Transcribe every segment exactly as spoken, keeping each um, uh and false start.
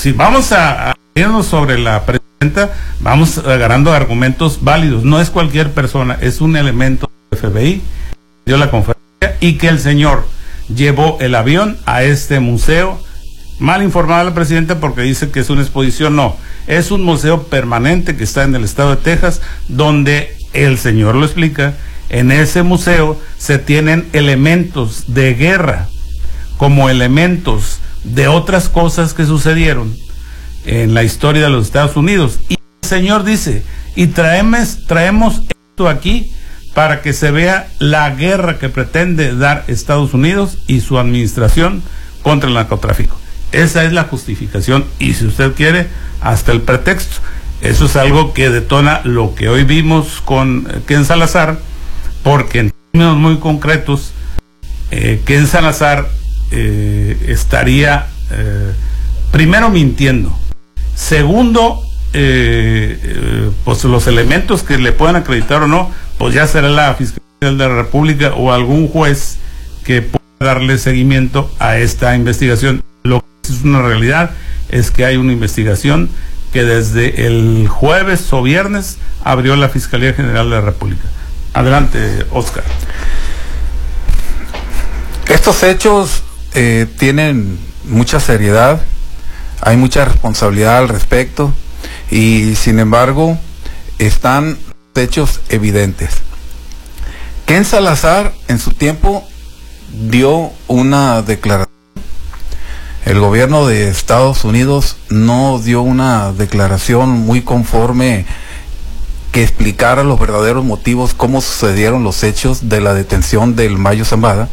si vamos a, a irnos sobre la presidenta, vamos agarrando argumentos válidos. No es cualquier persona, es un elemento del F B I, dio la conferencia, y que el señor llevó el avión a este museo. Mal informada la presidenta porque dice que es una exposición. No, es un museo permanente que está en el estado de Texas, donde el señor lo explica. En ese museo se tienen elementos de guerra como elementos de otras cosas que sucedieron en la historia de los Estados Unidos. Y el señor dice, y traemos, traemos esto aquí para que se vea la guerra que pretende dar Estados Unidos y su administración contra el narcotráfico. Esa es la justificación, y si usted quiere, hasta el pretexto. Eso es algo que detona lo que hoy vimos con Ken Salazar, porque en términos muy concretos, eh, Ken Salazar eh, estaría eh, primero mintiendo, segundo, eh, eh, pues los elementos que le puedan acreditar o no, pues ya será la Fiscalía de la República o algún juez que pueda darle seguimiento a esta investigación. Lo que es una realidad es que hay una investigación que desde el jueves o viernes abrió la Fiscalía General de la República. Adelante, Oscar. Estos hechos eh, tienen mucha seriedad, hay mucha responsabilidad al respecto, y sin embargo están hechos evidentes. Ken Salazar en su tiempo dio una declaración. El gobierno de Estados Unidos no dio una declaración muy conforme que explicara los verdaderos motivos, cómo sucedieron los hechos de la detención del Mayo Zambada.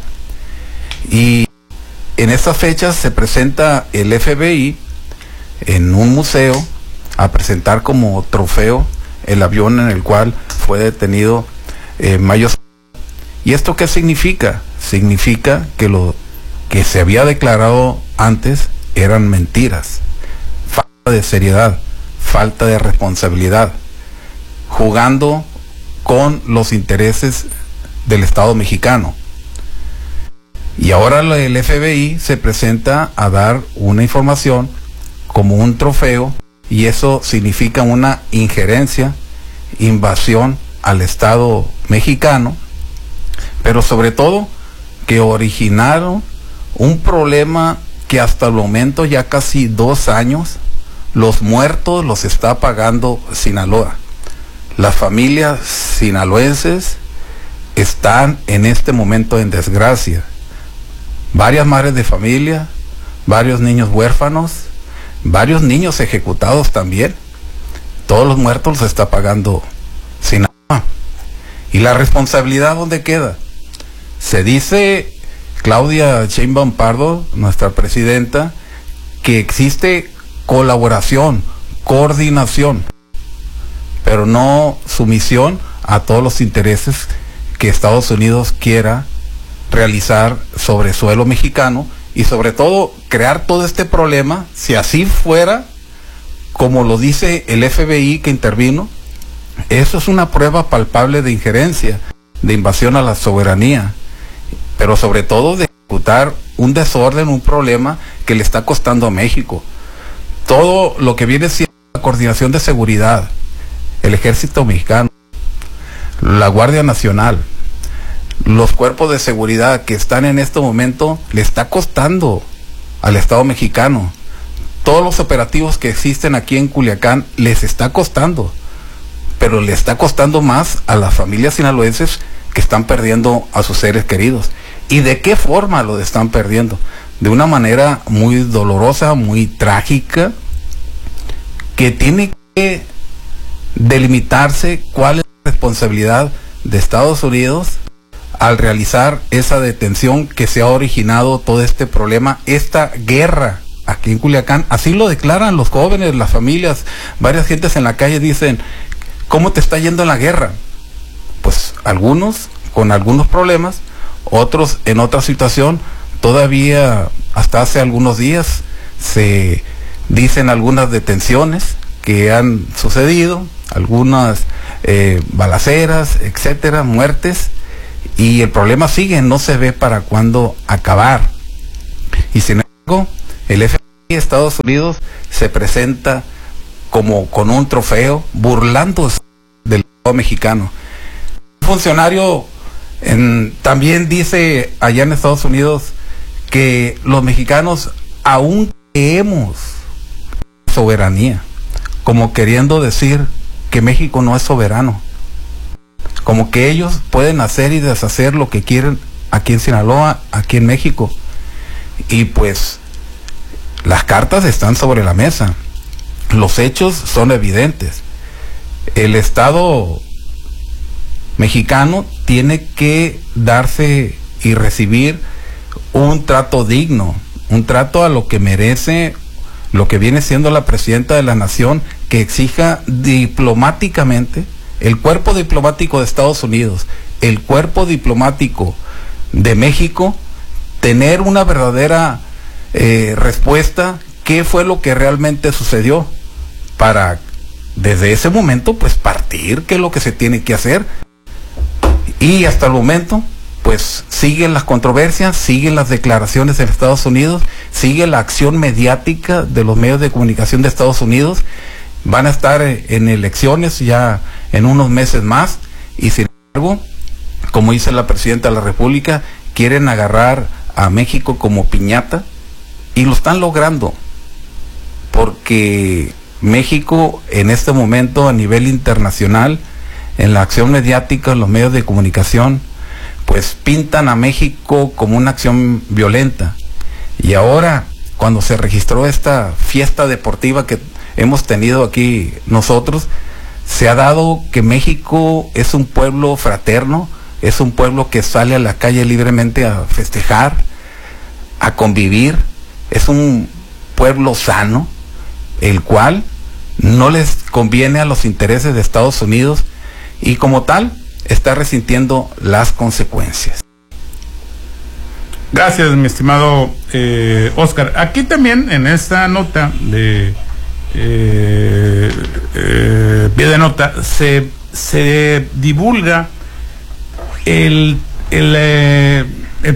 Y en estas fechas se presenta el F B I en un museo a presentar como trofeo el avión en el cual fue detenido eh, Mayo Zambada. ¿Y esto qué significa? Significa que lo que se había declarado antes eran mentiras, falta de seriedad, falta de responsabilidad, jugando con los intereses del Estado mexicano. Y ahora el F B I se presenta a dar una información como un trofeo, y eso significa una injerencia, invasión al Estado mexicano, pero sobre todo que originaron un problema que hasta el momento, ya casi dos años, los muertos los está pagando Sinaloa. Las familias sinaloenses están en este momento en desgracia. Varias madres de familia, varios niños huérfanos, varios niños ejecutados también. Todos los muertos los está pagando Sinaloa. ¿Y la responsabilidad dónde queda? Se dice Claudia Sheinbaum Pardo, nuestra presidenta, que existe colaboración, coordinación, pero no sumisión a todos los intereses que Estados Unidos quiera realizar sobre suelo mexicano, y sobre todo crear todo este problema. Si así fuera, como lo dice el F B I que intervino, eso es una prueba palpable de injerencia, de invasión a la soberanía, pero sobre todo de ejecutar un desorden, un problema que le está costando a México. Todo lo que viene siendo la coordinación de seguridad, el ejército mexicano, la Guardia Nacional, los cuerpos de seguridad que están en este momento, le está costando al Estado mexicano. Todos los operativos que existen aquí en Culiacán les está costando, pero le está costando más a las familias sinaloenses que están perdiendo a sus seres queridos. ¿Y de qué forma lo están perdiendo? De una manera muy dolorosa, muy trágica, que tiene que delimitarse cuál es la responsabilidad de Estados Unidos al realizar esa detención que se ha originado todo este problema, esta guerra aquí en Culiacán. Así lo declaran los jóvenes, las familias, varias gentes en la calle dicen, ¿cómo te está yendo en la guerra? Pues algunos con algunos problemas, otros en otra situación. Todavía hasta hace algunos días se dicen algunas detenciones que han sucedido, algunas eh, balaceras, etcétera, muertes, y el problema sigue, no se ve para cuándo acabar. Y sin embargo, el F B I de Estados Unidos se se presenta como con un trofeo, burlándose del Estado mexicano. Un funcionario en, también dice allá en Estados Unidos que los mexicanos aún creemos soberanía, como queriendo decir que México no es soberano, como que ellos pueden hacer y deshacer lo que quieren aquí en Sinaloa, aquí en México. Y pues las cartas están sobre la mesa, los hechos son evidentes. El Estado mexicano tiene que darse y recibir un trato digno, un trato a lo que merece, lo que viene siendo la presidenta de la nación, que exija diplomáticamente, el cuerpo diplomático de Estados Unidos, el cuerpo diplomático de México, tener una verdadera eh, respuesta, qué fue lo que realmente sucedió, para desde ese momento pues partir, qué es lo que se tiene que hacer. Y hasta el momento pues siguen las controversias, siguen las declaraciones en Estados Unidos, sigue la acción mediática de los medios de comunicación de Estados Unidos. Van a estar en elecciones ya en unos meses más, y sin embargo, como dice la presidenta de la República, quieren agarrar a México como piñata, y lo están logrando, porque México en este momento a nivel internacional, en la acción mediática, en los medios de comunicación, pues pintan a México como una acción violenta. Y ahora, cuando se registró esta fiesta deportiva que hemos tenido aquí nosotros, se ha dado que México es un pueblo fraterno, es un pueblo que sale a la calle libremente a festejar, a convivir, es un pueblo sano, el cual no les conviene a los intereses de Estados Unidos, y como tal está resintiendo las consecuencias. Gracias, mi estimado eh, Oscar. Aquí también en esta nota de eh, eh, pie de nota se, se divulga el, el, eh, el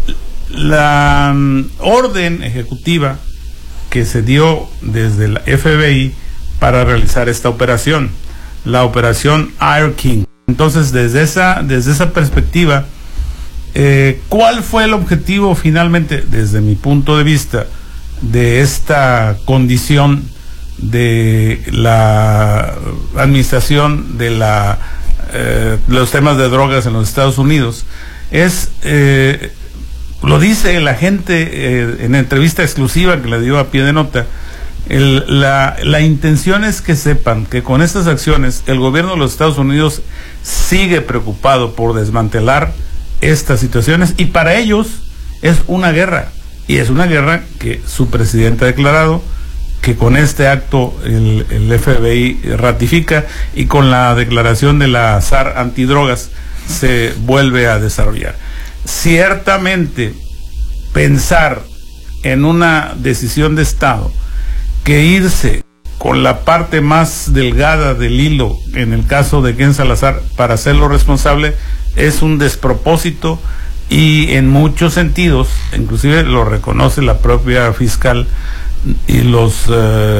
la um, orden ejecutiva que se dio desde la F B I para realizar esta operación, la operación Air King. Entonces, desde esa, desde esa perspectiva, eh, ¿cuál fue el objetivo finalmente, desde mi punto de vista, de esta condición de la administración de la eh, los temas de drogas en los Estados Unidos? Es eh, lo dice la gente eh, en entrevista exclusiva que le dio a pie de nota. El, la, la intención es que sepan que con estas acciones el gobierno de los Estados Unidos sigue preocupado por desmantelar estas situaciones, y para ellos es una guerra, y es una guerra que su presidente ha declarado, que con este acto el, el F B I ratifica, y con la declaración de la S A R antidrogas se vuelve a desarrollar. Ciertamente, pensar en una decisión de Estado que irse con la parte más delgada del hilo, en el caso de Ken Salazar, para hacerlo responsable, es un despropósito, y en muchos sentidos, inclusive lo reconoce la propia fiscal y los eh,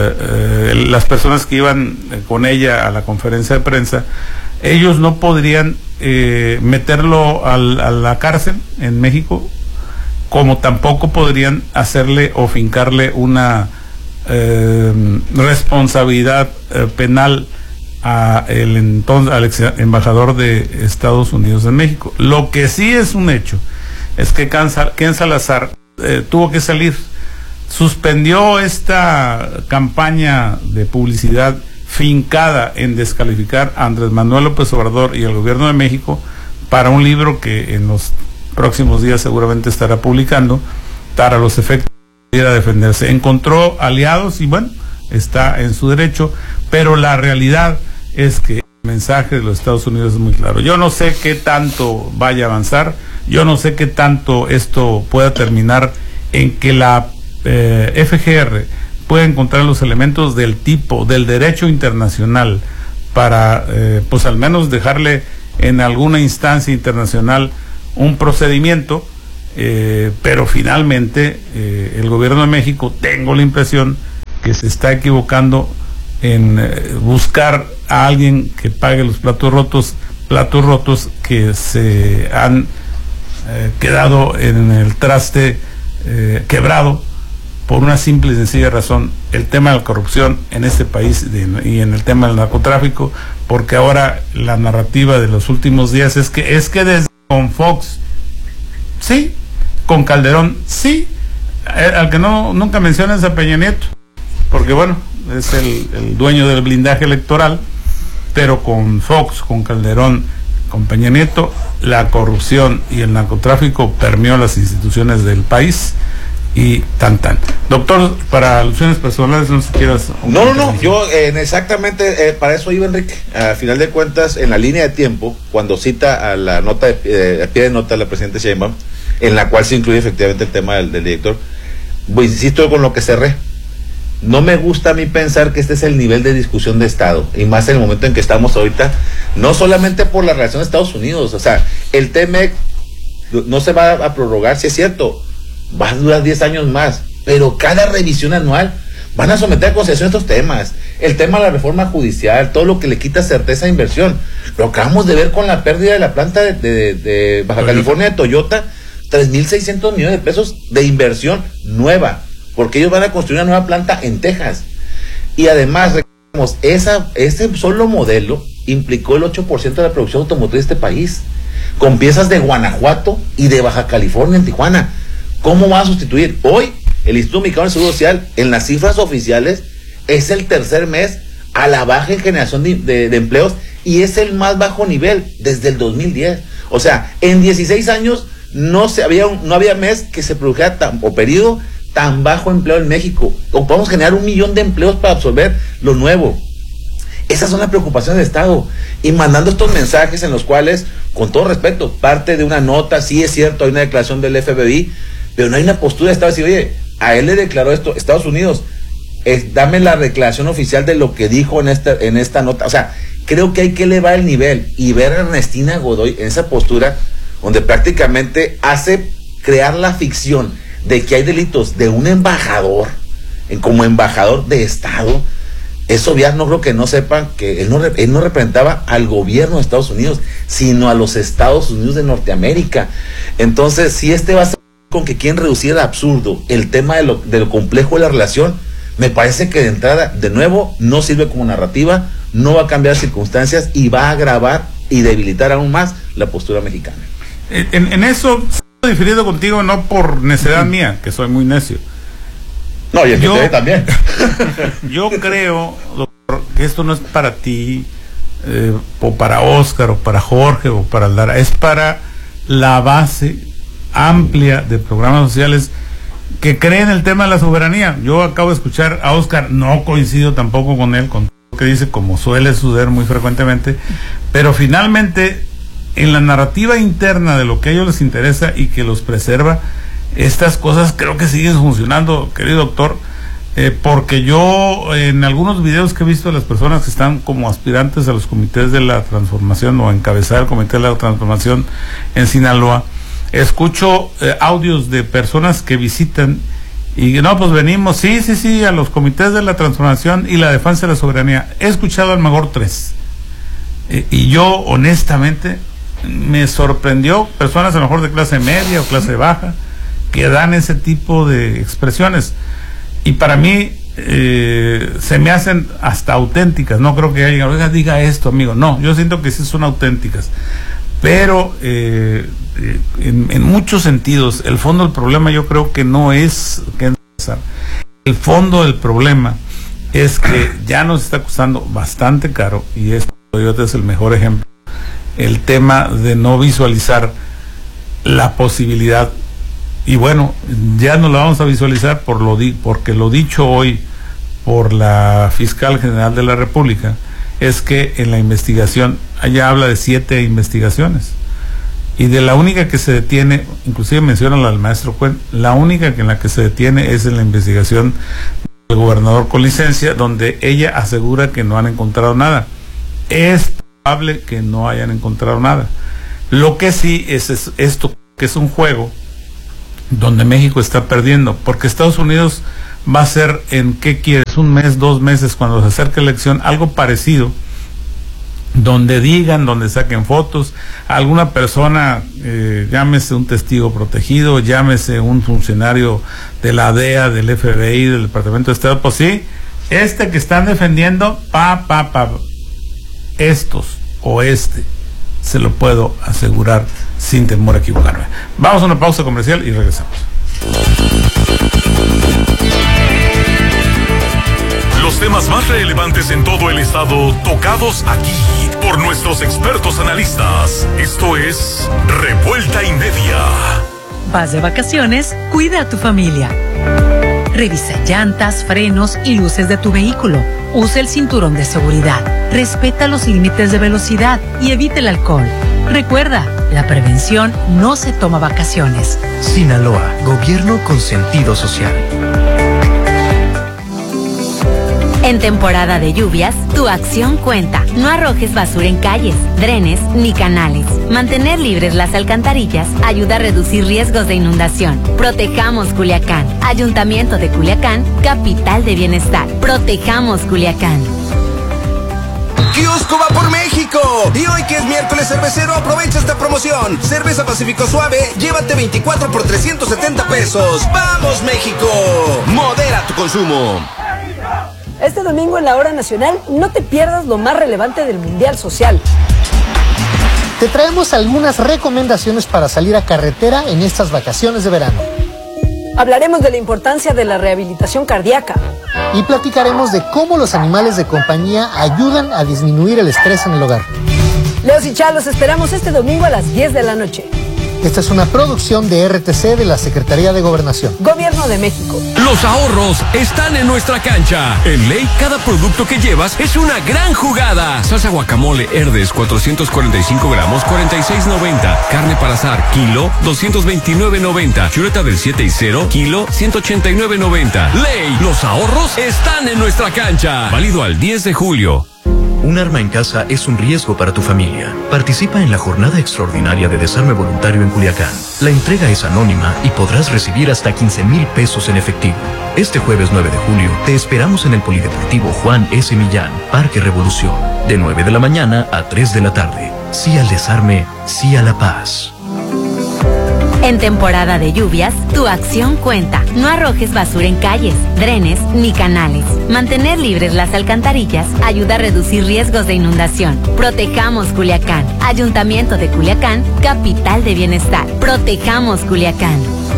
eh, las personas que iban con ella a la conferencia de prensa, ellos no podrían eh, meterlo al, a la cárcel en México, como tampoco podrían hacerle o fincarle una eh, responsabilidad eh, penal a el entonces al ex embajador de Estados Unidos en México. Lo que sí es un hecho es que Ken Salazar eh, tuvo que salir, suspendió esta campaña de publicidad fincada en descalificar a Andrés Manuel López Obrador y al gobierno de México para un libro que en los próximos días seguramente estará publicando, para los efectos de ir a defenderse. Encontró aliados y bueno, está en su derecho, pero la realidad es que el mensaje de los Estados Unidos es muy claro. Yo no sé qué tanto vaya a avanzar, yo no sé qué tanto esto pueda terminar en que la eh, F G R pueda encontrar los elementos del tipo del derecho internacional para eh, pues al menos dejarle en alguna instancia internacional un procedimiento, eh, pero finalmente eh, el gobierno de México, tengo la impresión que se está equivocando en eh, buscar a alguien que pague los platos rotos, platos rotos que se han eh, quedado en el traste eh, quebrado por una simple y sencilla razón: el tema de la corrupción en este país de, y en el tema del narcotráfico, porque ahora la narrativa de los últimos días es que es que desde con Fox, sí, con Calderón, sí, al que no nunca mencionas a Peña Nieto, porque bueno, es el, el dueño del blindaje electoral, pero con Fox, con Calderón, con Peña Nieto, la corrupción y el narcotráfico permeó las instituciones del país y tan tan. Doctor, para alusiones personales, no sé si quieras... No, no, no, yo eh, exactamente eh, para eso iba, Enrique. A final de cuentas, en la línea de tiempo, cuando cita a la nota, de, eh, a pie de nota de la presidenta Sheinbaum, en la cual se incluye efectivamente el tema del, del director, pues insisto con lo que cerré. No me gusta a mí pensar que este es el nivel de discusión de Estado, y más en el momento en que estamos ahorita, no solamente por la relación de Estados Unidos, o sea, el T M E C no se va a prorrogar, si es cierto, va a durar diez años más, pero cada revisión anual van a someter a consideración estos temas, el tema de la reforma judicial, todo lo que le quita certeza de inversión. Lo acabamos de ver con la pérdida de la planta de, de, de Baja Toyota. California de Toyota, tres mil seiscientos millones de pesos de inversión nueva, porque ellos van a construir una nueva planta en Texas. Y además, recordemos, esa, ese solo modelo implicó el ocho por ciento de la producción automotriz de este país, con piezas de Guanajuato y de Baja California en Tijuana. ¿Cómo va a sustituir? Hoy, el Instituto Mexicano de Seguro Social, en las cifras oficiales, es el tercer mes a la baja en generación de, de, de empleos, y es el más bajo nivel desde el dos mil diez. O sea, en dieciséis años no, se había, un, no había mes que se produjera tan, o periodo tan bajo empleo en México. Ocupamos generar un millón de empleos para absorber lo nuevo. Esas son las preocupaciones del Estado, y mandando estos mensajes en los cuales, con todo respeto, parte de una nota, sí es cierto, hay una declaración del F B I, pero no hay una postura de Estado de decir, oye, a él le declaró esto Estados Unidos, es, dame la declaración oficial de lo que dijo en esta, en esta nota. O sea, creo que hay que elevar el nivel y ver a Ernestina Godoy en esa postura donde prácticamente hace crear la ficción de que hay delitos de un embajador, en, como embajador de Estado. Es obviar, no creo que no sepan que él no, él no representaba al gobierno de Estados Unidos, sino a los Estados Unidos de Norteamérica. Entonces, si este va a ser con que quieren reducir el absurdo, el tema de lo, de lo complejo de la relación, me parece que de entrada, de nuevo, no sirve como narrativa, no va a cambiar circunstancias y va a agravar y debilitar aún más la postura mexicana. En, en eso he diferido contigo, no por necedad mía, que soy muy necio. No, y el yo, que también. Yo creo, doctor, que esto no es para ti, eh, o para Óscar, o para Jorge, o para Lara, es para la base amplia de programas sociales que creen el tema de la soberanía. Yo acabo de escuchar a Óscar, no coincido tampoco con él, con lo que dice, como suele suceder muy frecuentemente, pero finalmente, en la narrativa interna de lo que a ellos les interesa y que los preserva, estas cosas creo que siguen funcionando, querido doctor, eh, porque yo en algunos videos que he visto de las personas que están como aspirantes a los comités de la transformación o a encabezar el comité de la transformación en Sinaloa, escucho eh, audios de personas que visitan y no, pues venimos, sí, sí, sí, a los comités de la transformación y la defensa de la soberanía. He escuchado a lo mejor tres, eh, y yo honestamente me sorprendió personas a lo mejor de clase media o clase baja que dan ese tipo de expresiones, y para mí eh, se me hacen hasta auténticas. No creo que alguien, oiga, diga esto, amigo, no, yo siento que sí son auténticas, pero eh, en, en muchos sentidos el fondo del problema yo creo que no es que el fondo del problema es que ya nos está costando bastante caro, y esto Toyota es el mejor ejemplo, el tema de no visualizar la posibilidad. Y bueno, ya no la vamos a visualizar por lo di porque lo dicho hoy por la fiscal general de la República es que en la investigación, ella habla de siete investigaciones, y de la única que se detiene, inclusive menciona la del maestro Cuen, la única que en la que se detiene es en la investigación del gobernador con licencia, donde ella asegura que no han encontrado nada. Es probable que no hayan encontrado nada. Lo que sí es, es esto, que es un juego donde México está perdiendo, porque Estados Unidos va a ser en qué quieres, un mes, dos meses, cuando se acerque la elección, algo parecido, donde digan, donde saquen fotos, alguna persona, eh, llámese un testigo protegido, llámese un funcionario de la D E A, del F B I, del Departamento de Estado, pues sí, este que están defendiendo, pa, pa, pa, estos o este, se lo puedo asegurar sin temor a equivocarme. Vamos a una pausa comercial y regresamos. Los temas más relevantes en todo el estado tocados aquí por nuestros expertos analistas. Esto es Revuelta y Media. Vas de vacaciones, cuida a tu familia. Revisa llantas, frenos y luces de tu vehículo. Usa el cinturón de seguridad. Respeta los límites de velocidad y evite el alcohol. Recuerda, la prevención no se toma vacaciones. Sinaloa, gobierno con sentido social. En temporada de lluvias, tu acción cuenta. No arrojes basura en calles, drenes ni canales. Mantener libres las alcantarillas ayuda a reducir riesgos de inundación. Protejamos Culiacán. Ayuntamiento de Culiacán, capital de bienestar. Protejamos Culiacán. Kiosco va por México. Y hoy que es miércoles cervecero, aprovecha esta promoción. Cerveza Pacífico Suave, llévate veinticuatro por trescientos setenta pesos. ¡Vamos, México! Modera tu consumo. Este domingo en la Hora Nacional, no te pierdas lo más relevante del Mundial Social. Te traemos algunas recomendaciones para salir a carretera en estas vacaciones de verano. Hablaremos de la importancia de la rehabilitación cardíaca. Y platicaremos de cómo los animales de compañía ayudan a disminuir el estrés en el hogar. Leos y Chá, los esperamos este domingo a las diez de la noche. Esta es una producción de R T C de la Secretaría de Gobernación. Gobierno de México. Los ahorros están en nuestra cancha. En Ley, cada producto que llevas es una gran jugada. Salsa guacamole Herdes, cuatrocientos cuarenta y cinco gramos, cuarenta y seis noventa. Carne para asar, kilo, doscientos veintinueve noventa. Chuleta del siete y cero, kilo, ciento ochenta y nueve noventa. Ley, los ahorros están en nuestra cancha. Válido al diez de julio. Un arma en casa es un riesgo para tu familia. Participa en la jornada extraordinaria de desarme voluntario en Culiacán. La entrega es anónima y podrás recibir hasta quince mil pesos en efectivo. Este jueves nueve de julio te esperamos en el Polideportivo Juan S. Millán, Parque Revolución, de nueve de la mañana a tres de la tarde. Sí al desarme, sí a la paz. En temporada de lluvias, tu acción cuenta. No arrojes basura en calles, drenes ni canales. Mantener libres las alcantarillas ayuda a reducir riesgos de inundación. Protejamos Culiacán. Ayuntamiento de Culiacán, capital de bienestar. Protejamos Culiacán.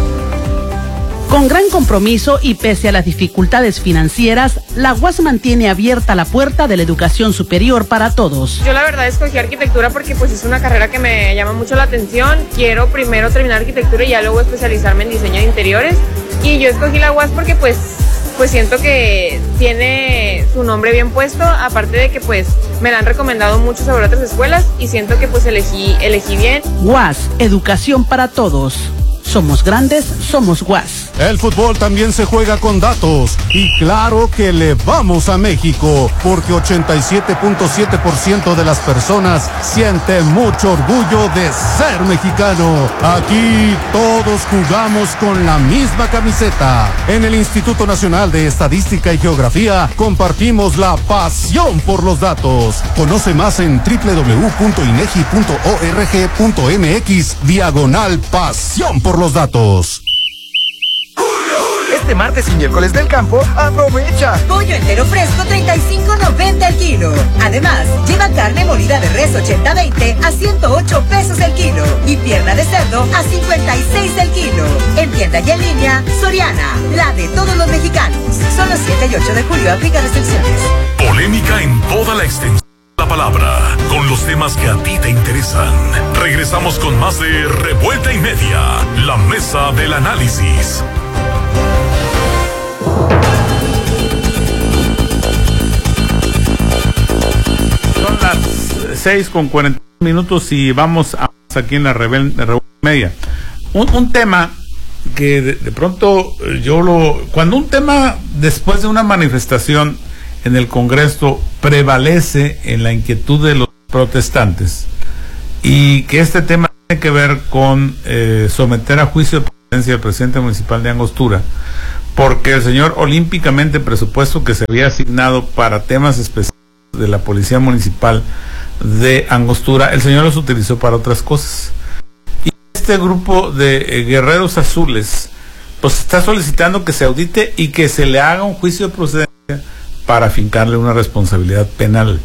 Con gran compromiso y pese a las dificultades financieras, la U A S mantiene abierta la puerta de la educación superior para todos. Yo la verdad escogí arquitectura porque pues es una carrera que me llama mucho la atención. Quiero primero terminar arquitectura y ya luego especializarme en diseño de interiores. Y yo escogí la U A S porque pues, pues siento que tiene su nombre bien puesto, aparte de que pues me la han recomendado mucho sobre otras escuelas y siento que pues elegí, elegí bien. U A S, educación para todos. Somos grandes, somos U A S. El fútbol también se juega con datos. Y claro que le vamos a México, porque ochenta y siete punto siete por ciento de las personas siente mucho orgullo de ser mexicano. Aquí todos jugamos con la misma camiseta. En el Instituto Nacional de Estadística y Geografía compartimos la pasión por los datos. Conoce más en doble u doble u doble u punto inegi punto org punto mx diagonal pasión por los datos. Este martes y miércoles del campo, aprovecha. Pollo entero fresco treinta y cinco noventa el kilo. Además, lleva carne molida de res ochenta veinte a ciento ocho pesos el kilo. Y pierna de cerdo a cincuenta y seis el kilo. En tienda y en línea, Soriana, la de todos los mexicanos. Solo siete y ocho de julio, aplica restricciones. Polémica en toda la extensión de la palabra, con los temas que a ti te interesan. Regresamos con más de Revuelta y Media, la mesa del análisis. Son las seis con cuarenta minutos y vamos a aquí en la Revuelta y Media. Un, un tema que de, de pronto yo lo... Cuando un tema después de una manifestación en el Congreso prevalece en la inquietud de los protestantes y que este tema tiene que ver con eh, someter a juicio de procedencia al presidente municipal de Angostura, porque el señor olímpicamente presupuesto que se había asignado para temas específicos de la Policía Municipal de Angostura, el señor los utilizó para otras cosas. Y este grupo de eh, guerreros azules pues está solicitando que se audite y que se le haga un juicio de procedencia para afincarle una responsabilidad penal.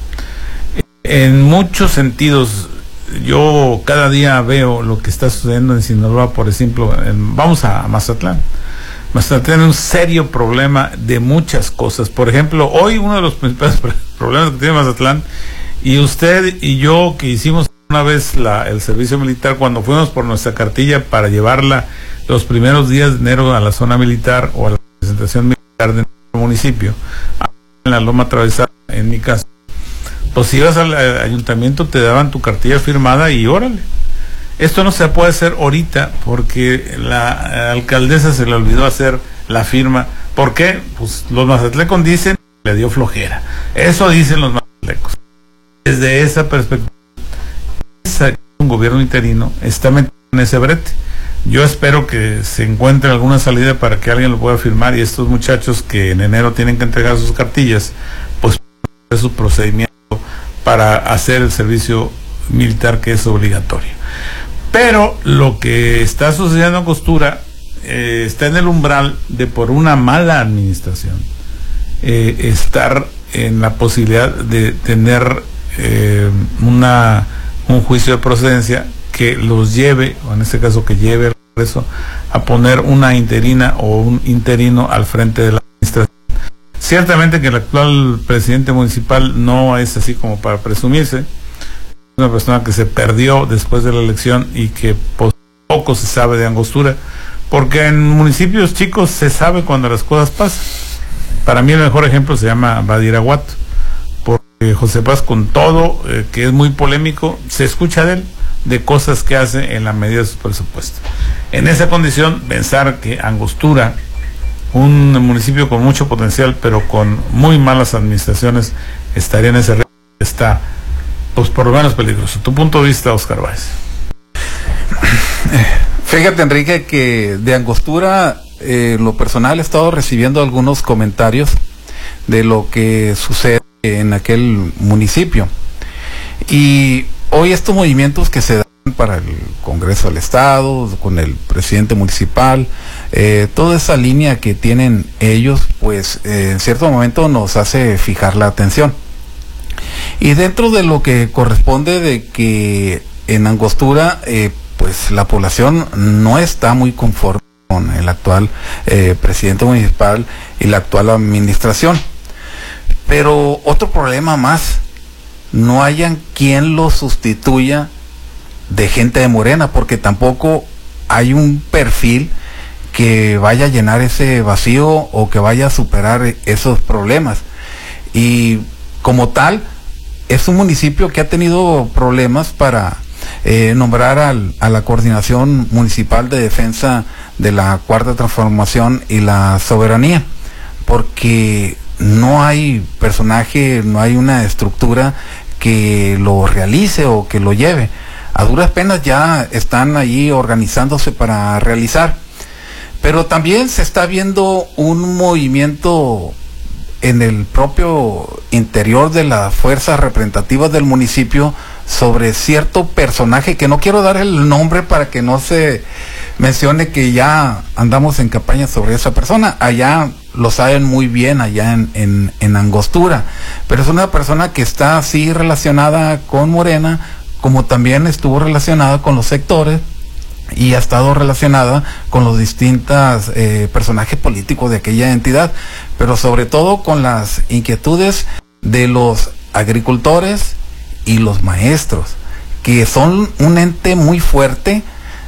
En muchos sentidos, yo cada día veo lo que está sucediendo en Sinaloa, por ejemplo, en, vamos a Mazatlán. Mazatlán tiene un serio problema de muchas cosas. Por ejemplo, hoy uno de los principales problemas que tiene Mazatlán, y usted y yo que hicimos una vez la, el servicio militar, cuando fuimos por nuestra cartilla para llevarla los primeros días de enero a la zona militar o a la representación militar de nuestro municipio, en la Loma Atravesada, en mi caso, pues si ibas al ayuntamiento te daban tu cartilla firmada y órale. Esto no se puede hacer ahorita porque la alcaldesa se le olvidó hacer la firma. ¿Por qué? Pues los mazatlecos dicen que le dio flojera. Eso dicen los mazatlecos. Desde esa perspectiva, un gobierno interino está metido en ese brete. Yo espero que se encuentre alguna salida para que alguien lo pueda firmar y estos muchachos que en enero tienen que entregar sus cartillas, pues hacer su procedimiento para hacer el servicio militar que es obligatorio. Pero lo que está sucediendo en Angostura eh, está en el umbral de, por una mala administración, eh, estar en la posibilidad de tener eh, una un juicio de procedencia que los lleve, o en este caso que lleve al Congreso, a poner una interina o un interino al frente de la administración. Ciertamente que el actual presidente municipal no es así como para presumirse, es una persona que se perdió después de la elección y que poco se sabe de Angostura, porque en municipios chicos se sabe cuando las cosas pasan. Para mí el mejor ejemplo se llama Badiraguato, porque José Paz, con todo eh, que es muy polémico, se escucha de él, de cosas que hace en la medida de su presupuesto. En esa condición, pensar que Angostura, un municipio con mucho potencial pero con muy malas administraciones, estaría en ese riesgo, está pues por lo menos peligroso. Tu punto de vista, Oscar Báez. Fíjate, Enrique, que de Angostura, eh, lo personal he estado recibiendo algunos comentarios de lo que sucede en aquel municipio, y hoy estos movimientos que se dan para el Congreso del Estado, con el presidente municipal, eh, toda esa línea que tienen ellos, pues eh, en cierto momento nos hace fijar la atención. Y dentro de lo que corresponde de que en Angostura, eh, pues la población no está muy conforme con el actual eh, presidente municipal y la actual administración. Pero otro problema más, no hayan quien lo sustituya de gente de Morena, porque tampoco hay un perfil que vaya a llenar ese vacío o que vaya a superar esos problemas. Y como tal, es un municipio que ha tenido problemas para eh, nombrar al, a la Coordinación Municipal de Defensa de la Cuarta Transformación y la Soberanía, porque no hay personaje, no hay una estructura que lo realice o que lo lleve. A duras penas ya están ahí organizándose para realizar. Pero también se está viendo un movimiento en el propio interior de las fuerzas representativas del municipio sobre cierto personaje, que no quiero dar el nombre para que no se mencione que ya andamos en campaña sobre esa persona. Allá lo saben muy bien, allá en, en, en Angostura, pero es una persona que está así relacionada con Morena, como también estuvo relacionada con los sectores y ha estado relacionada con los distintos eh, personajes políticos de aquella entidad, pero sobre todo con las inquietudes de los agricultores y los maestros, que son un ente muy fuerte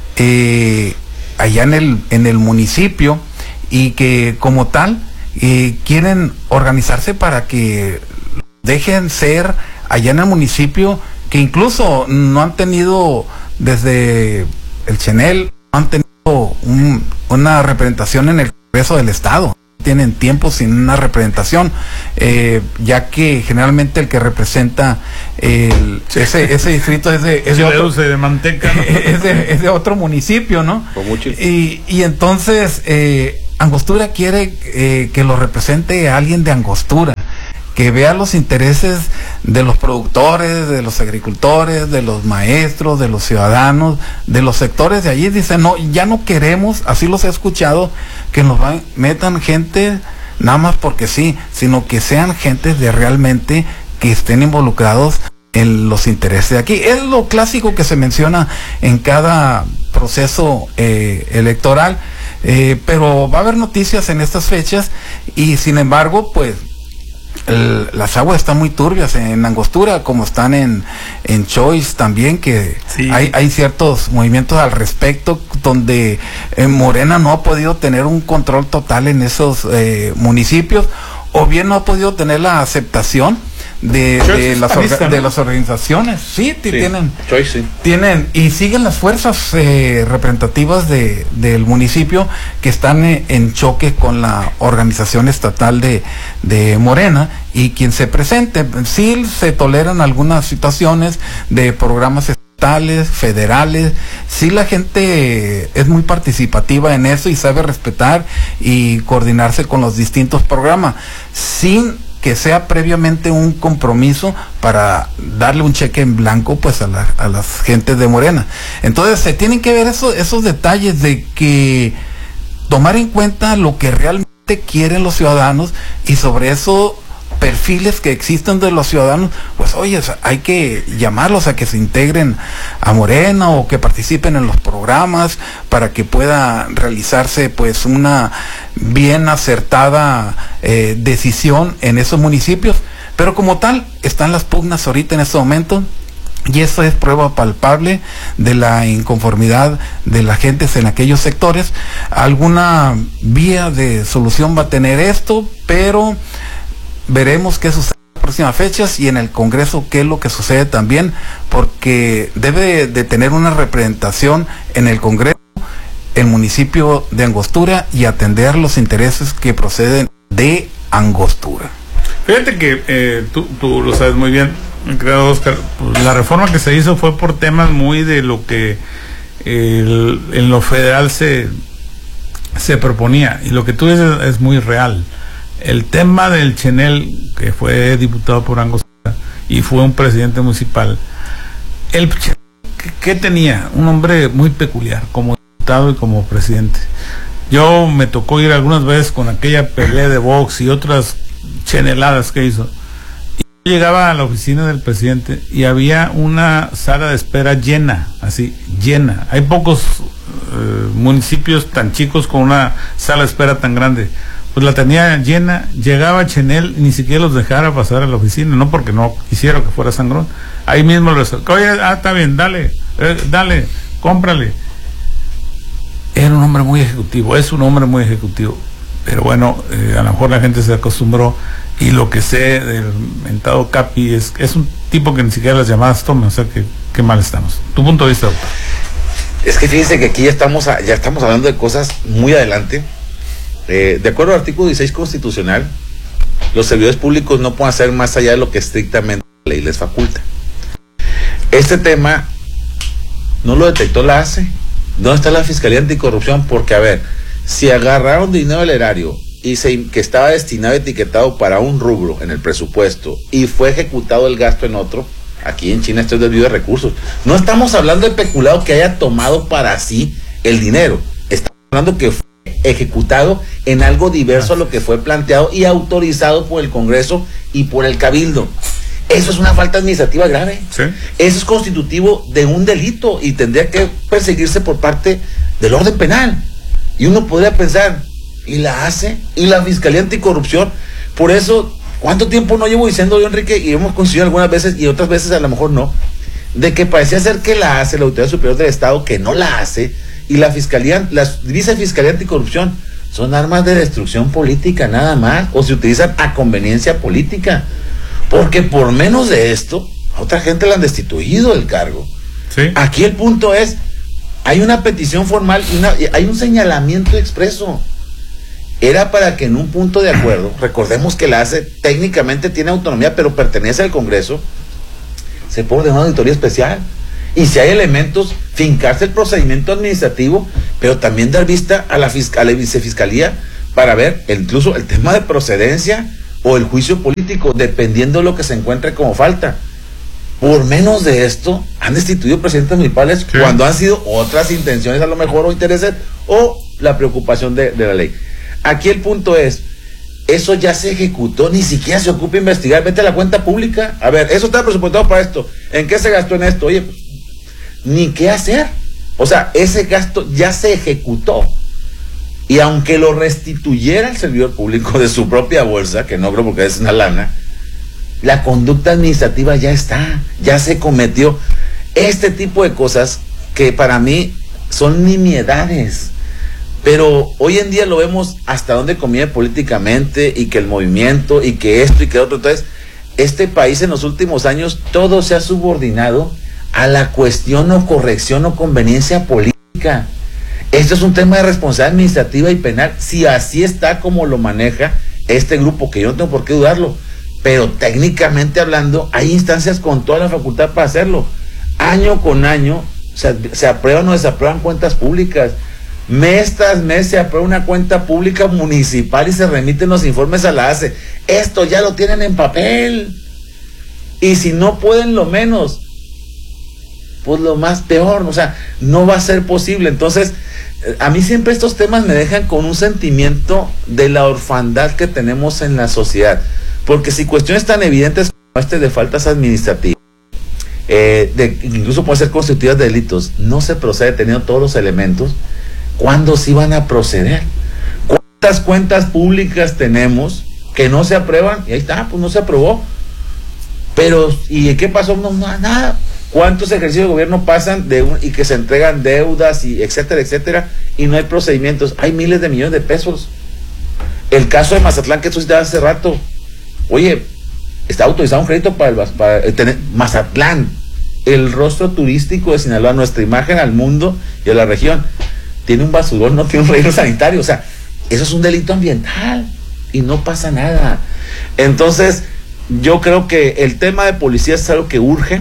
eh, allá en el, en el municipio, y que como tal eh, quieren organizarse para que dejen ser allá en el municipio, que incluso no han tenido desde el Chenel, no han tenido un, una representación en el Congreso del Estado. Tienen tiempo sin una representación, eh, ya que generalmente el que representa el, sí. ese, ese distrito es de, es de otro, de manteca, ¿no? es, de, es de otro municipio, ¿no? Y, y entonces eh, Angostura quiere eh, que lo represente alguien de Angostura, que vea los intereses de los productores, de los agricultores, de los maestros, de los ciudadanos, de los sectores de allí. Dice, no, ya no queremos, así los he escuchado, que nos van, metan gente nada más porque sí, sino que sean gente de realmente que estén involucrados en los intereses de aquí. Es lo clásico que se menciona en cada proceso eh, electoral, eh, pero va a haber noticias en estas fechas y sin embargo, pues, El, las aguas están muy turbias en Angostura, como están en, en Choice también, que sí. hay, hay ciertos movimientos al respecto, donde eh, Morena no ha podido tener un control total en esos eh, municipios, o bien no ha podido tener la aceptación de, de, las, orga, ¿no? de las organizaciones. Sí, sí. tienen Choice, sí. tienen y siguen las fuerzas eh, representativas de, del municipio que están eh, en choque con la organización estatal de, de Morena, y quien se presente. Sí se toleran algunas situaciones de programas estatales, federales. Sí, la gente es muy participativa en eso y sabe respetar y coordinarse con los distintos programas, sin que sea previamente un compromiso para darle un cheque en blanco pues a, la, a las gentes de Morena. Entonces se tienen que ver eso, esos detalles de que tomar en cuenta lo que realmente quieren los ciudadanos, y sobre eso perfiles que existen de los ciudadanos, pues oye, hay que llamarlos a que se integren a Morena o que participen en los programas para que pueda realizarse pues una bien acertada eh, decisión en esos municipios. Pero como tal, están las pugnas ahorita en este momento, y eso es prueba palpable de la inconformidad de la gente en aquellos sectores. Alguna vía de solución va a tener esto, pero veremos qué sucede en las próximas fechas y en el Congreso qué es lo que sucede también, porque debe de tener una representación en el Congreso el municipio de Angostura y atender los intereses que proceden de Angostura. Fíjate que eh, tú, tú lo sabes muy bien, creo, Oscar, pues la reforma que se hizo fue por temas muy de lo que eh, el, en lo federal se, se proponía, y lo que tú dices es muy real. El tema del Chenel, que fue diputado por Angostura y fue un presidente municipal, el Chenel, ¿qué tenía? Un hombre muy peculiar como diputado y como presidente. Yo me tocó ir algunas veces con aquella pelea de box y otras cheneladas que hizo, y llegaba a la oficina del presidente y había una sala de espera llena, así, llena. Hay pocos eh, municipios tan chicos con una sala de espera tan grande. Pues la tenía llena. Llegaba Chenel y ni siquiera los dejara pasar a la oficina, no porque no quisiera que fuera sangrón. Ahí mismo les, oye, ah, está bien, dale, eh, dale, cómprale. Era un hombre muy ejecutivo, es un hombre muy ejecutivo, pero bueno, eh, a lo mejor la gente se acostumbró, y lo que sé del mentado Capi es es un tipo que ni siquiera las llamadas toma, o sea que qué mal estamos. Tu punto de vista, doctor. Es que fíjense que aquí ya estamos, a, ya estamos hablando de cosas muy adelante. Eh, de acuerdo al artículo dieciséis constitucional, los servidores públicos no pueden hacer más allá de lo que estrictamente la ley les faculta. Este tema no lo detectó la A C E. ¿Dónde está la Fiscalía Anticorrupción? Porque, a ver, si agarraron dinero del erario y se, que estaba destinado, etiquetado para un rubro en el presupuesto, y fue ejecutado el gasto en otro, aquí en China esto es desvío de recursos. No estamos hablando de peculado que haya tomado para sí el dinero, estamos hablando que fue ejecutado en algo diverso a lo que fue planteado y autorizado por el Congreso y por el Cabildo. Eso es una falta administrativa grave. ¿Sí? Eso es constitutivo de un delito y tendría que perseguirse por parte del orden penal. Y uno podría pensar, ¿y la hace? ¿Y la Fiscalía Anticorrupción? Por eso, ¿cuánto tiempo no llevo diciendo yo, Enrique? Y hemos conseguido algunas veces y otras veces a lo mejor no, de que parecía ser que la hace la Autoridad Superior del Estado, que no la hace, y la Fiscalía, la Vicefiscalía Anticorrupción, son armas de destrucción política nada más, o se utilizan a conveniencia política. Porque por menos de esto, a otra gente la han destituido del cargo. ¿Sí? Aquí el punto es, hay una petición formal, y una, hay un señalamiento expreso. Era para que en un punto de acuerdo, recordemos que la A C E técnicamente tiene autonomía, pero pertenece al Congreso, se puede ordenar una auditoría especial. Y si hay elementos, fincarse el procedimiento administrativo, pero también dar vista a la, fiscal, a la vicefiscalía para ver el, incluso el tema de procedencia o el juicio político, dependiendo de lo que se encuentre como falta. Por menos de esto, han destituido presidentes municipales sí. cuando han sido otras intenciones a lo mejor o intereses o la preocupación de, de la ley. Aquí el punto es, eso ya se ejecutó, ni siquiera se ocupa investigar, vete a la cuenta pública, a ver, eso está presupuestado para esto, ¿en qué se gastó en esto? Oye, pues, ni qué hacer, o sea, ese gasto ya se ejecutó, y aunque lo restituyera el servidor público de su propia bolsa, que no creo porque es una lana, la conducta administrativa ya está, ya se cometió. Este tipo de cosas que para mí son nimiedades, pero hoy en día lo vemos hasta dónde conviene políticamente, y que el movimiento, y que esto, y que otro. Entonces, este país en los últimos años, todo se ha subordinado a la cuestión o corrección o conveniencia política. Esto es un tema de responsabilidad administrativa y penal, si así está como lo maneja este grupo, que yo no tengo por qué dudarlo. Pero técnicamente hablando, hay instancias con toda la facultad para hacerlo. Año con año se, se aprueban o desaprueban cuentas públicas. Mes tras mes se aprueba una cuenta pública municipal y se remiten los informes a la A C E. Esto ya lo tienen en papel. Y si no pueden lo menos, pues lo más peor. O sea, no va a ser posible. Entonces, a mí siempre estos temas me dejan con un sentimiento de la orfandad que tenemos en la sociedad. Porque si cuestiones tan evidentes como este de faltas administrativas, eh, de, incluso pueden ser constitutivas de delitos, no se procede teniendo todos los elementos, ¿cuándo sí van a proceder? ¿Cuántas cuentas públicas tenemos que no se aprueban? Y ahí está, pues no se aprobó. Pero, ¿y qué pasó? No, no, nada. ¿Cuántos ejercicios de gobierno pasan de un, y que se entregan deudas y etcétera, etcétera, y no hay procedimientos? Hay miles de millones de pesos. El caso de Mazatlán que tú citabas hace rato. Oye, está autorizado un crédito para, el, para tener Mazatlán, el rostro turístico de Sinaloa, nuestra imagen al mundo y a la región. Tiene un basurón, no tiene un relleno sanitario. O sea, eso es un delito ambiental y no pasa nada. Entonces, yo creo que el tema de policía es algo que urge.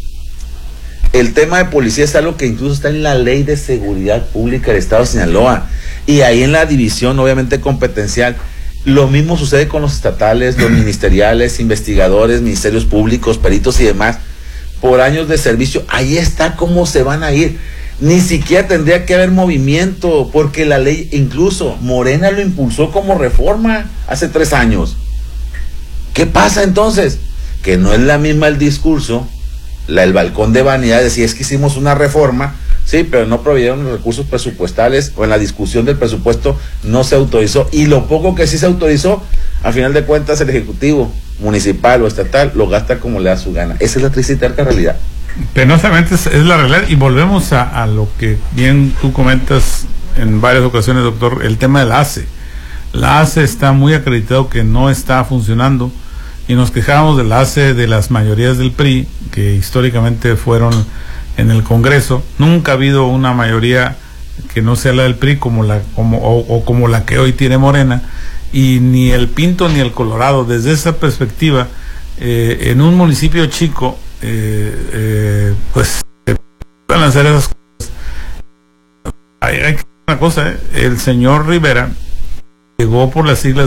El tema de policía es algo que incluso está en la Ley de Seguridad Pública del Estado de Sinaloa. Y ahí en la división, obviamente, competencial. Lo mismo sucede con los estatales, los ministeriales, investigadores, ministerios públicos, peritos y demás. Por años de servicio, ahí está cómo se van a ir. Ni siquiera tendría que haber movimiento, porque la ley, incluso Morena lo impulsó como reforma hace tres años. ¿Qué pasa entonces? Que no es la misma el discurso, la, el balcón de vanidad de decir es que hicimos una reforma, sí, pero no proveyeron los recursos presupuestales, o en la discusión del presupuesto no se autorizó, y lo poco que sí se autorizó, a final de cuentas el Ejecutivo municipal o estatal lo gasta como le da su gana. Esa es la triste y terca realidad. Penosamente es, es la realidad, y volvemos a, a lo que bien tú comentas en varias ocasiones, doctor, el tema de la A C E. La A C E está muy acreditado que no está funcionando, y nos quejábamos de la A C E de las mayorías del P R I, que históricamente fueron en el Congreso. Nunca ha habido una mayoría que no sea la del P R I como la, como, o, o como la que hoy tiene Morena, y ni el Pinto ni el Colorado. Desde esa perspectiva, eh, en un municipio chico, Eh, eh, pues se pueden hacer esas cosas. Hay, hay una cosa, ¿eh? El señor Rivera llegó por las siglas,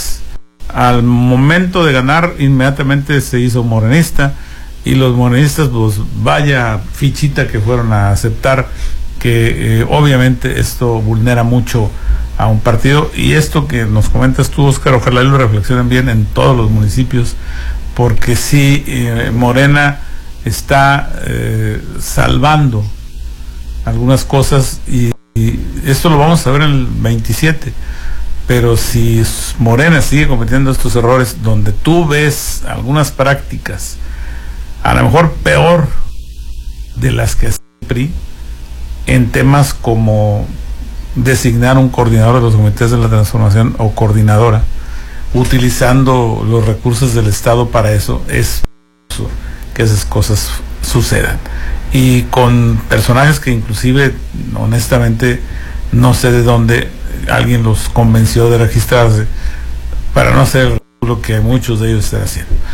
al momento de ganar inmediatamente se hizo morenista, y los morenistas, pues vaya fichita que fueron a aceptar que eh, obviamente esto vulnera mucho a un partido. Y esto que nos comentas tú, Oscar, ojalá lo reflexionen bien en todos los municipios, porque sí, eh, Morena está eh, salvando algunas cosas, y, y esto lo vamos a ver en el veintisiete, pero si Morena sigue cometiendo estos errores donde tú ves algunas prácticas a lo mejor peor de las que hace el P R I en temas como designar un coordinador de los comités de la transformación o coordinadora, utilizando los recursos del Estado para eso, es que esas cosas sucedan, y con personajes que inclusive honestamente no sé de dónde alguien los convenció de registrarse para no hacer lo que muchos de ellos están haciendo.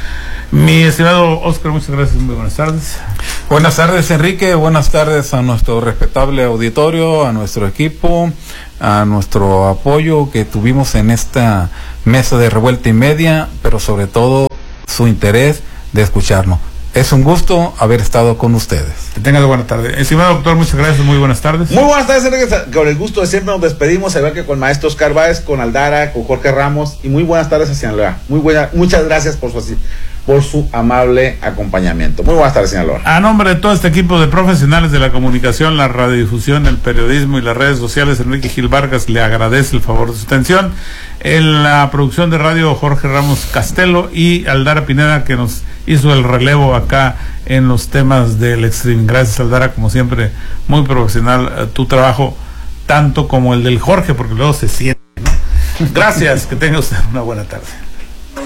Mi estimado Oscar, muchas gracias, muy buenas tardes. Buenas tardes, Enrique, buenas tardes a nuestro respetable auditorio, a nuestro equipo, a nuestro apoyo que tuvimos en esta mesa de revuelta y media, pero sobre todo su interés de escucharnos. Es un gusto haber estado con ustedes. Que tengas buena tarde. Estimado doctor, muchas gracias, muy buenas tardes. Muy buenas tardes, Enrique. Con el gusto de siempre nos despedimos, al igual que con el maestro Oscar Báez, con Aldara, con Jorge Ramos, y muy buenas tardes a Sinaloa. Muy buena, muchas gracias por su, por su amable acompañamiento. Muy buenas tardes, Sinaloa. A nombre de todo este equipo de profesionales de la comunicación, la radiodifusión, el periodismo y las redes sociales, Enrique Gil Vargas le agradece el favor de su atención. En la producción de radio, Jorge Ramos Castelo y Aldara Pineda, que nos hizo el relevo acá en los temas del streaming. Gracias, Aldara, como siempre, muy profesional eh, tu trabajo, tanto como el del Jorge, porque luego se siente, ¿no? Gracias, que tenga usted una buena tarde.